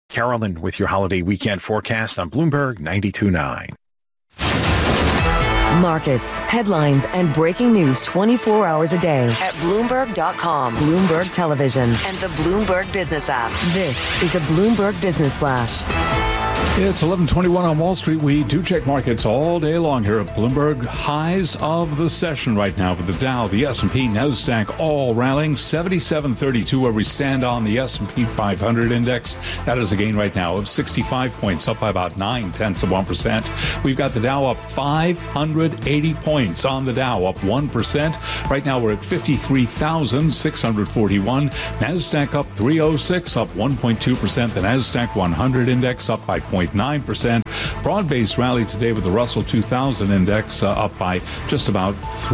Carolyn with your holiday weekend forecast on Bloomberg 92.9. Markets, headlines, and breaking news 24 hours a day at Bloomberg.com, Bloomberg Television, and the Bloomberg Business app. This is a Bloomberg Business Flash. It's 11:21 on Wall Street. We do check markets all day long here at Bloomberg. Highs of the session right now with the Dow, the S&P, NASDAQ all rallying. 77.32 where we stand on the S&P 500 index. That is a gain right now of 65 points, up by about 0.9%. We've got the Dow up 580 points on the Dow, up 1%. Right now we're at 53,641. NASDAQ up 306, up 1.2%. The NASDAQ 100 index up by 0.9%. Broad-based rally today with the Russell 2000 index up by just about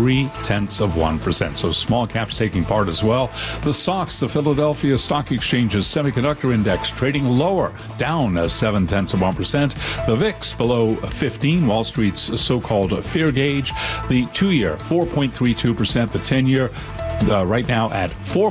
0.3%. So small caps taking part as well. The SOX, the Philadelphia Stock Exchange's semiconductor index, trading lower, down 0.7%. The VIX below 15, Wall Street's so-called fear gauge. The 2-year, 4.32%. The 10-year, right now at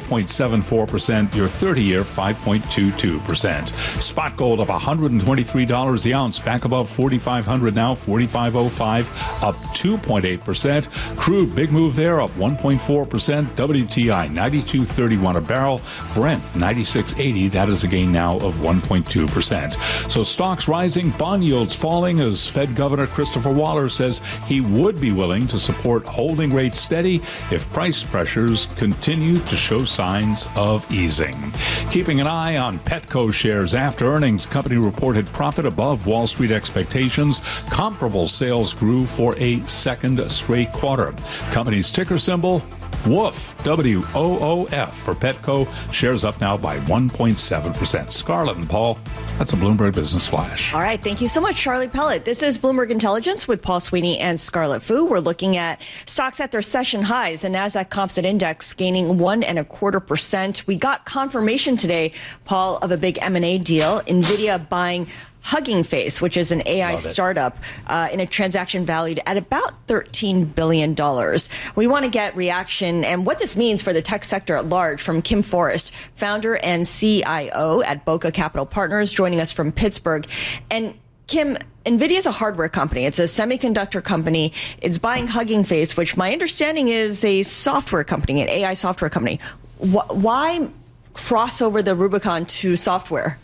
4.74%, your 30-year 5.22%. Spot gold up $123 the ounce, back above 4,500 now, 45.05, up 2.8%. Crude, big move there, up 1.4%. WTI 92.31 a barrel. Brent 96.80, that is a gain now of 1.2%. So stocks rising, bond yields falling as Fed Governor Christopher Waller says he would be willing to support holding rates steady if price pressures continue to show signs of easing. Keeping an eye on Petco shares after earnings, company reported profit above Wall Street expectations. Comparable sales grew for a second straight quarter. Company's ticker symbol, WOOF, W-O-O-F for Petco. Shares up now by 1.7%. Scarlett and Paul, that's a Bloomberg Business Flash. All right. Thank you so much, Charlie Pellet. This is Bloomberg Intelligence with Paul Sweeney and Scarlett Fu. We're looking at stocks at their session highs. The NASDAQ Composite Index gaining 1.25%. We got confirmation today, Paul, of a big M&A deal. NVIDIA buying Hugging Face, which is an AI startup, in a transaction valued at about $13 billion. We want to get reaction and what this means for the tech sector at large from Kim Forrest, founder and CIO at Boca Capital Partners, joining us from Pittsburgh. And Kim, NVIDIA is a hardware company. It's a semiconductor company. It's buying Hugging Face, which my understanding is a software company, an AI software company. Why cross over the Rubicon to software?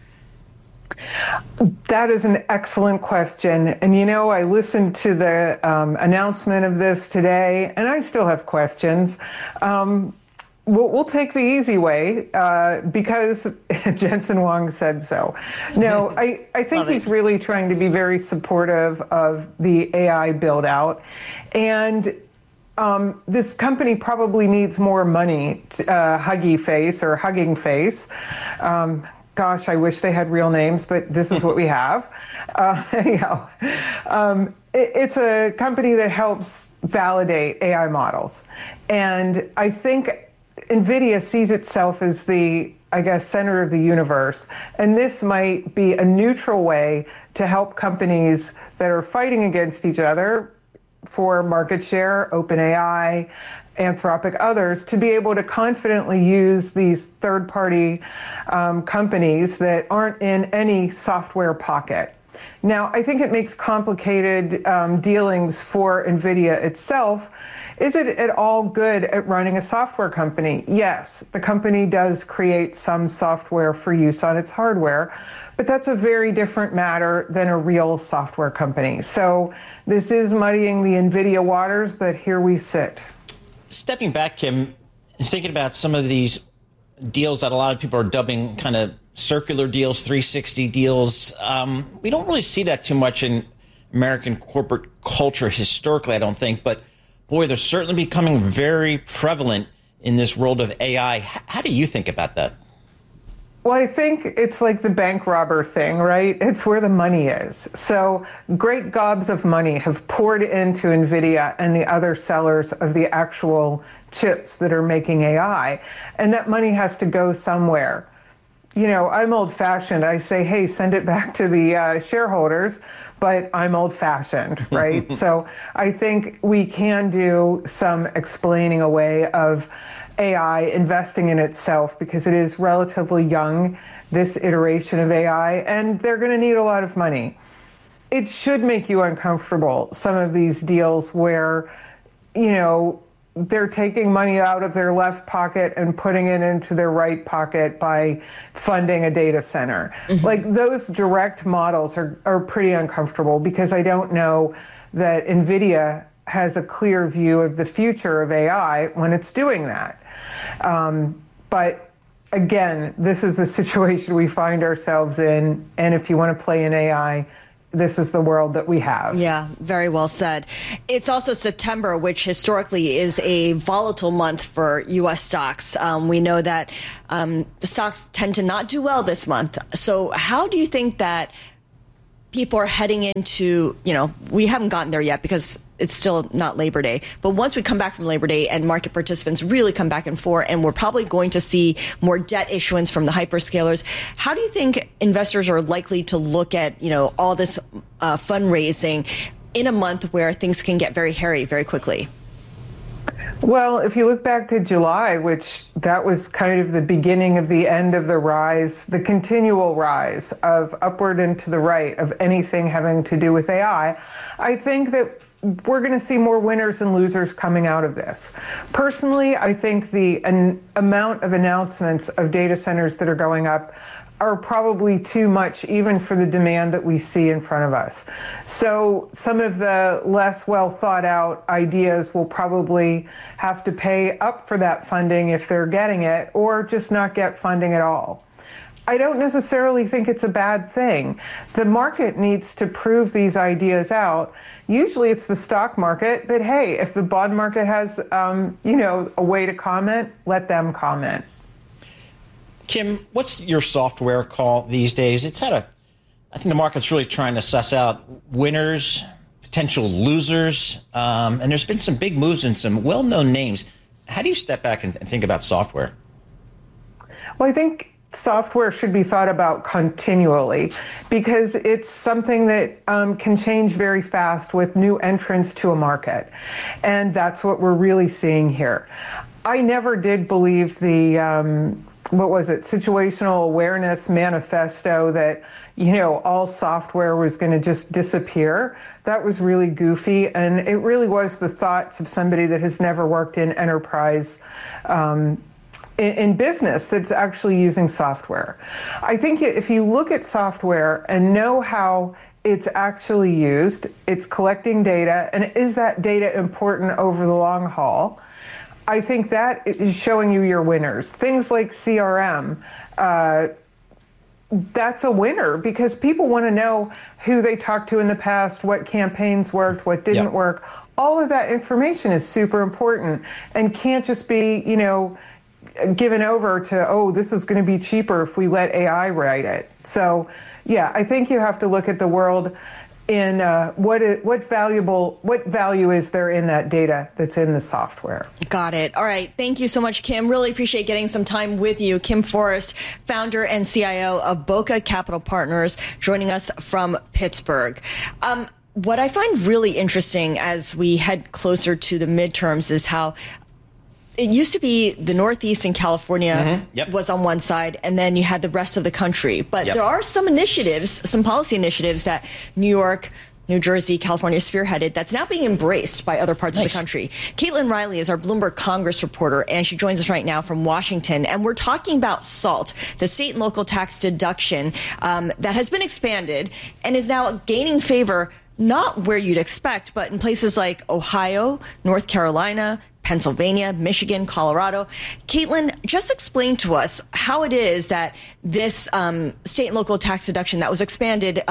That is an excellent question. And, you know, I listened to the announcement of this today, and I still have questions. We'll take the easy way because Jensen Huang said so. No, I think he's really trying to be very supportive of the AI build out. And this company probably needs more money, Hugging Face. Gosh, I wish they had real names, but this is what we have. Anyhow, it's a company that helps validate AI models. And I think NVIDIA sees itself as the, I guess, center of the universe. And this might be a neutral way to help companies that are fighting against each other for market share, OpenAI, Anthropic, others, to be able to confidently use these third-party companies that aren't in any software pocket. Now, I think it makes complicated dealings for NVIDIA itself. Is it at all good at running a software company? Yes, the company does create some software for use on its hardware, but that's a very different matter than a real software company. So this is muddying the NVIDIA waters, but here we sit. Stepping back, Kim, thinking about some of these deals that a lot of people are dubbing kind of circular deals, 360 deals, we don't really see that too much in American corporate culture historically, I don't think. But, boy, they're certainly becoming very prevalent in this world of AI. How do you think about that? Well, I think it's like the bank robber thing, right? It's where the money is. So great gobs of money have poured into NVIDIA and the other sellers of the actual chips that are making AI. And that money has to go somewhere. You know, I'm old-fashioned. I say, hey, send it back to the shareholders, but I'm old-fashioned, right? So I think we can do some explaining away of AI investing in itself because it is relatively young, this iteration of AI, and they're going to need a lot of money. It should make you uncomfortable, some of these deals where, they're taking money out of their left pocket and putting it into their right pocket by funding a data center. Mm-hmm. Like, those direct models are pretty uncomfortable because I don't know that NVIDIA has a clear view of the future of AI when it's doing that. But again, this is the situation we find ourselves in. And if you want to play in AI, this is the world that we have. Yeah, very well said. It's also September, which historically is a volatile month for U.S. stocks. We know that the stocks tend to not do well this month. So how do you think that people are heading into, we haven't gotten there yet because it's still not Labor Day. But once we come back from Labor Day and market participants really come back and forth, and we're probably going to see more debt issuance from the hyperscalers, how do you think investors are likely to look at, all this fundraising in a month where things can get very hairy very quickly? Well, if you look back to July, which that was kind of the beginning of the end of the rise, the continual rise of upward and to the right of anything having to do with AI, I think that we're going to see more winners and losers coming out of this. Personally, I think the amount of announcements of data centers that are going up are probably too much even for the demand that we see in front of us. So some of the less well thought out ideas will probably have to pay up for that funding if they're getting it, or just not get funding at all. I don't necessarily think it's a bad thing. The market needs to prove these ideas out. Usually it's the stock market, but hey, if the bond market has, a way to comment, let them comment. Kim, what's your software call these days? I think the market's really trying to suss out winners, potential losers, and there's been some big moves in some well-known names. How do you step back and think about software? Well, I think software should be thought about continually because it's something that can change very fast with new entrants to a market. And that's what we're really seeing here. I never did believe the situational awareness manifesto that, all software was going to just disappear. That was really goofy. And it really was the thoughts of somebody that has never worked in enterprise in business that's actually using software. I think if you look at software and know how it's actually used, it's collecting data, and is that data important over the long haul? I think that is showing you your winners. Things like CRM, that's a winner because people want to know who they talked to in the past, what campaigns worked, what didn't work. All of that information is super important and can't just be, given over to, this is going to be cheaper if we let AI write it. So, yeah, I think you have to look at the world in what value is there in that data that's in the software. Got it. All right. Thank you so much, Kim. Really appreciate getting some time with you. Kim Forrest, founder and CIO of Boca Capital Partners, joining us from Pittsburgh. What I find really interesting as we head closer to the midterms is how it used to be the Northeast and California was on one side, and then you had the rest of the country. But there are some initiatives, some policy initiatives that New York, New Jersey, California spearheaded that's now being embraced by other parts of the country. Caitlin Riley is our Bloomberg Congress reporter, and she joins us right now from Washington. And we're talking about SALT, the state and local tax deduction that has been expanded and is now gaining favor, not where you'd expect, but in places like Ohio, North Carolina, Pennsylvania, Michigan, Colorado. Caitlin, just explain to us how it is that this state and local tax deduction that was expanded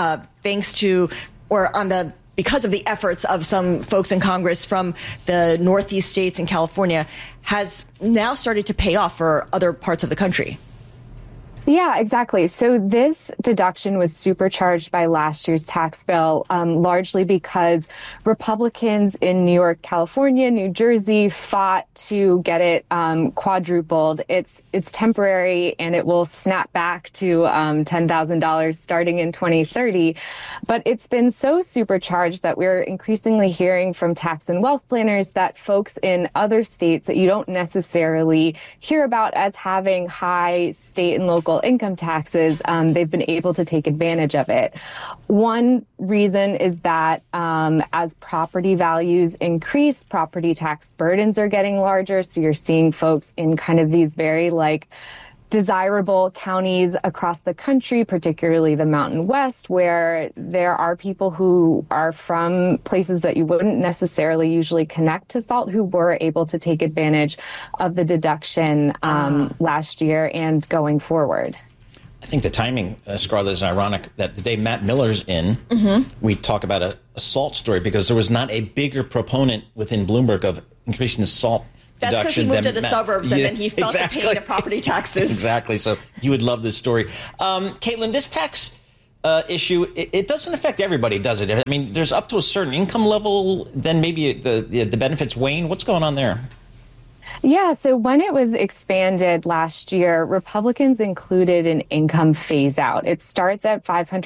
because of the efforts of some folks in Congress from the Northeast states and California has now started to pay off for other parts of the country. Yeah, exactly. So this deduction was supercharged by last year's tax bill, largely because Republicans in New York, California, New Jersey fought to get it quadrupled. It's temporary and it will snap back to $10,000 starting in 2030. But it's been so supercharged that we're increasingly hearing from tax and wealth planners that folks in other states that you don't necessarily hear about as having high state and local income taxes, they've been able to take advantage of it. One reason is that as property values increase, property tax burdens are getting larger. So you're seeing folks in kind of these very desirable counties across the country, particularly the Mountain West, where there are people who are from places that you wouldn't necessarily usually connect to SALT who were able to take advantage of the deduction last year and going forward. I think the timing, Scarlett, is ironic that the day Matt Miller's in, we talk about a SALT story because there was not a bigger proponent within Bloomberg of increasing the SALT. That's because he moved to the suburbs and then he felt the pain of property taxes. Exactly. So you would love this story. Caitlin, this tax issue, it doesn't affect everybody, does it? I mean, there's up to a certain income level, then maybe the benefits wane. What's going on there? Yeah, so when it was expanded last year, Republicans included an income phase out. It starts at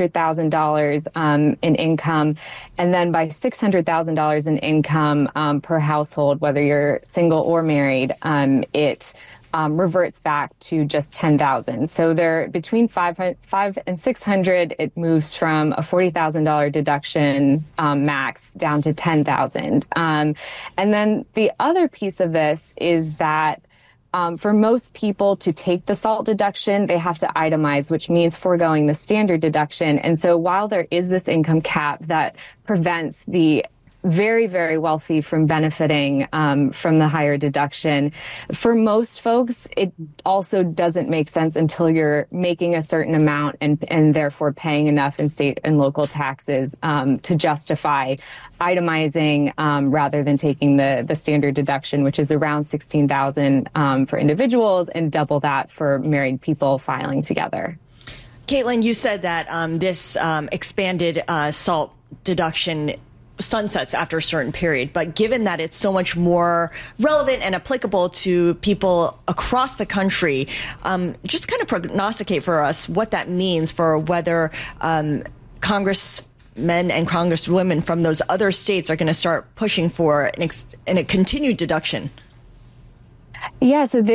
$500,000 in income, and then by $600,000 in income per household, whether you're single or married, it reverts back to just $10,000. So they're between $500 and $600. It moves from a $40,000 deduction max down to $10,000. And then the other piece of this is that for most people to take the SALT deduction, they have to itemize, which means foregoing the standard deduction. And so while there is this income cap that prevents the very, very wealthy from benefiting from the higher deduction, for most folks, it also doesn't make sense until you're making a certain amount and therefore paying enough in state and local taxes to justify itemizing rather than taking the standard deduction, which is around $16,000 for individuals and double that for married people filing together. Caitlin, you said that this expanded SALT deduction sunsets after a certain period, but given that it's so much more relevant and applicable to people across the country, just kind of prognosticate for us what that means for whether congressmen and congresswomen from those other states are going to start pushing for a continued deduction. Yeah, so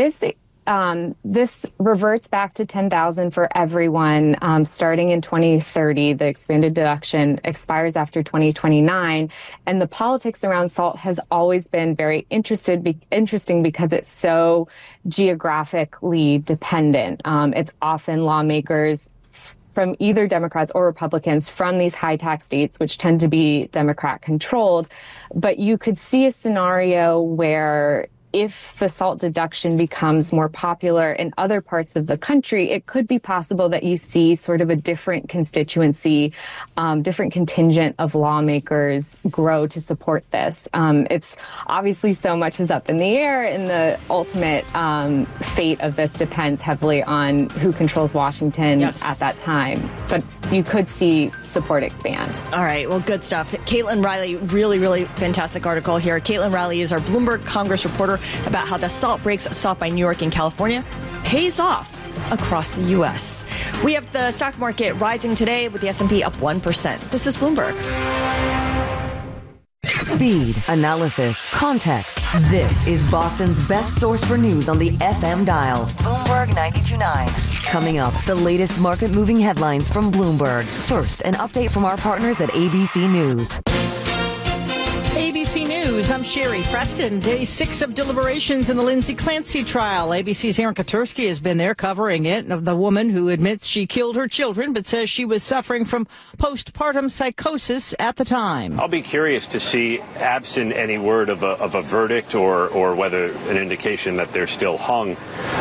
this reverts back to $10,000 for everyone starting in 2030. The expanded deduction expires after 2029. And the politics around SALT has always been very interesting because it's so geographically dependent. It's often lawmakers from either Democrats or Republicans from these high tax states, which tend to be Democrat controlled. But you could see a scenario where if the SALT deduction becomes more popular in other parts of the country, it could be possible that you see sort of a different constituency, different contingent of lawmakers grow to support this. It's obviously so much is up in the air, and the ultimate fate of this depends heavily on who controls Washington at that time. But you could see support expand. All right. Well, good stuff. Caitlin Riley, really, really fantastic article here. Caitlin Riley is our Bloomberg Congress reporter about how the SALT breaks sought by New York and California pays off across the U.S. We have the stock market rising today with the S&P up 1%. This is Bloomberg. Speed, analysis, context. This is Boston's best source for news on the FM dial. Bloomberg 92.9. Coming up, the latest market-moving headlines from Bloomberg. First, an update from our partners at ABC News. ABC News, I'm Sherry Preston. Day 6 of deliberations in the Lindsay Clancy trial. ABC's Aaron Katursky has been there covering it, of the woman who admits she killed her children but says she was suffering from postpartum psychosis at the time. I'll be curious to see, absent any word of a verdict or whether an indication that they're still hung,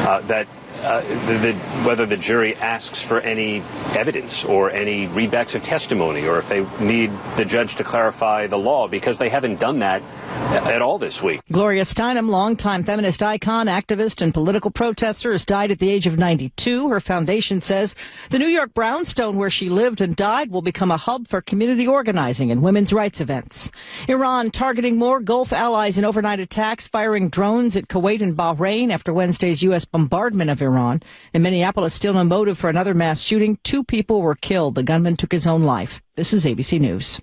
whether the jury asks for any evidence or any readbacks of testimony, or if they need the judge to clarify the law, because they haven't done that at all this week. Gloria Steinem, longtime feminist icon, activist, and political protester, has died at the age of 92. Her foundation says the New York brownstone where she lived and died will become a hub for community organizing and women's rights events. Iran targeting more Gulf allies in overnight attacks, firing drones at Kuwait and Bahrain after Wednesday's U.S. bombardment of Iran. In Minneapolis, still no motive for another mass shooting. 2 people were killed. The gunman took his own life. This is ABC News.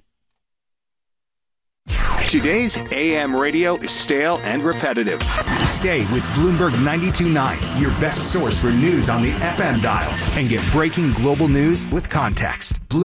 Today's AM radio is stale and repetitive. Stay with Bloomberg 92.9, your best source for news on the FM dial, and get breaking global news with context. Bloomberg